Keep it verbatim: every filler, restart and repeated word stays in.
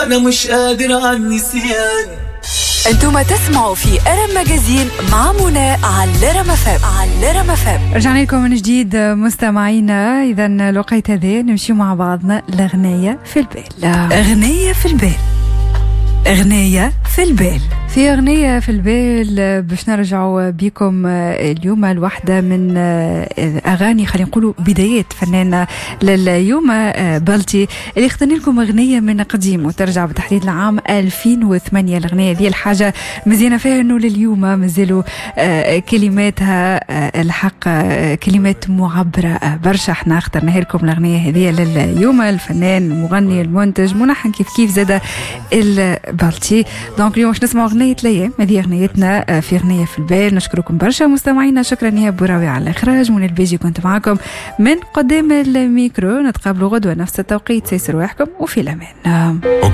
أنا مش قادر على النسيان. أنتم تسمعوا في أرم ماجازين مع منى على لرم فام على لرم فام. رجعنا لكم من جديد مستمعينا. إذا الوقت هذا نمشي مع بعضنا لغنية في البال. أغنية في البال أغنية في البال في أغنية في البال باش نرجعوا بكم اليوم الواحدة من أغاني خلينا نقولوا بدايات فنانة لليوم بالتي اللي اخترنا لكم أغنية من قديم وترجع بتحديد العام ألفين وثمانية. الأغنية دي الحاجة مزيانة فيها أنه لليوم مازالوا كلماتها الحق كلمات معبرة برشا. احنا اخترناها لكم الأغنية هذه لليوم الفنان المغني المنتج منحن كيف كيف زاد البالتي. دونك اليوم باش نسمعوا أغنية ليام. هذه أغنيتنا في أغنية في البال. نشكركم برشا مستمعينا. شكرا نهاب بوراوي على الإخراج. من البيجي كنت معكم من قدام الميكرو. نتقابلوا غدوة نفس التوقيت. سيسر رواحكم وفي الأمان.